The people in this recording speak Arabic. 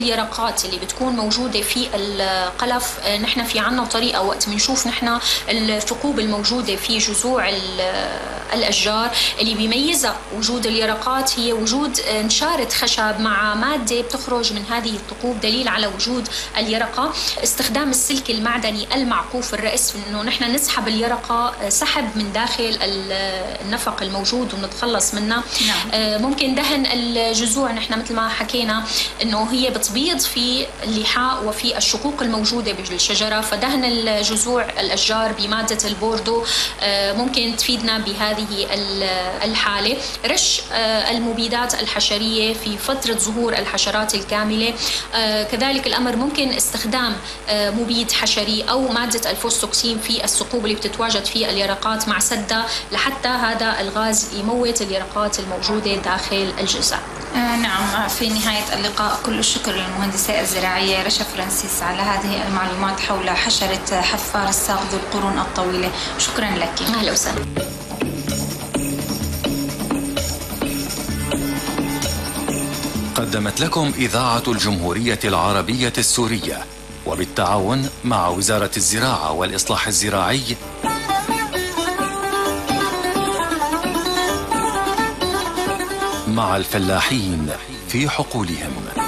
اليرقات اللي بتكون موجودة في القلف، نحن في عنا طريقة وقت بنشوف نحن الثقوب الموجودة في جذوع الأشجار اللي بيميزها وجود اليرقات هي وجود نشارة خشب مع مادة بتخرج من هذه الثقوب، دليل على وجود اليرقة. استخدام السلك المعدني المعقوف الرأس، إنه نحن نسحب اليرقة سحب من داخل النفق الموجود ونتخلص منها. ممكن دهن الجذوع، نحن مثل ما حكينا إنه هي بتبيض في اللحاء وفي الشقوق الموجودة بالشجرة، فدهن الجذوع الأشجار بمادة البوردو ممكن تفيدنا بهذه الحالة. رش المبيدات الحشرية في فترة ظهور الحشرات الكاملة، كذلك الأمر ممكن استخدام مبيد حشري أو مادة الفوستوكسين في الثقوب اللي بتتواجد في اليرقات مع سدة، لحتى هذا الغاز يموت اليرقات الموجودة داخل الجذع. نعم، في نهاية اللقاء كل الشكر للمهندسة الزراعية رشا فرانسيس على هذه المعلومات حول حشرة حفار الساق ذو القرون الطويلة. شكرا لك. أهلا وسهلا. قدمت لكم إذاعة الجمهورية العربية السورية وبالتعاون مع وزارة الزراعة والإصلاح الزراعي مع الفلاحين في حقولهم.